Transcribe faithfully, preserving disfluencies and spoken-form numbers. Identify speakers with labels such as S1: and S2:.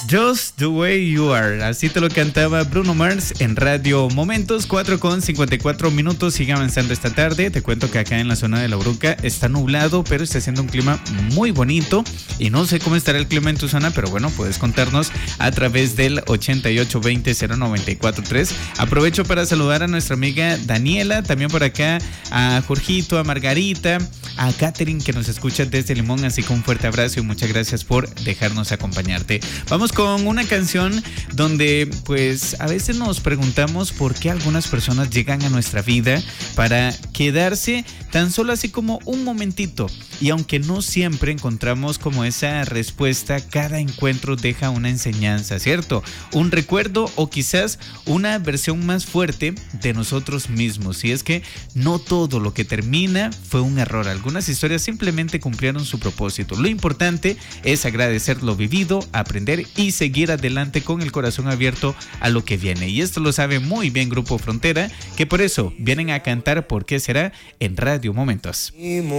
S1: Just the Way You Are. Así te lo cantaba Bruno Mars en Radio Momentos. Cuatro con cincuenta y cuatro minutos. Sigue avanzando esta tarde. Te cuento que acá en la zona de La Bruca está nublado, pero está haciendo un clima muy bonito. Y no sé cómo estará el clima en tu zona, pero bueno, puedes contarnos a través del ochenta y ocho veinte cero noventa y cuatro tres. Aprovecho para saludar a nuestra amiga Daniela. También por acá a Jorgito, a Margarita, a Katherine, que nos escucha desde Limón. Así que un fuerte abrazo y muchas gracias por dejarnos acompañarte. Vamos con una canción donde pues a veces nos preguntamos por qué algunas personas llegan a nuestra vida para quedarse tan solo así como un momentito. Y aunque no siempre encontramos como esa respuesta, cada encuentro deja una enseñanza, ¿cierto? Un recuerdo o quizás una versión más fuerte de nosotros mismos. Y es que no todo lo que termina fue un error. Algunas historias simplemente cumplieron su propósito. Lo importante es agradecer lo vivido, aprender y seguir adelante con el corazón abierto a lo que viene. Y esto lo sabe muy bien Grupo Frontera, que por eso vienen a cantar ¿Por qué será? En Radio Momentos.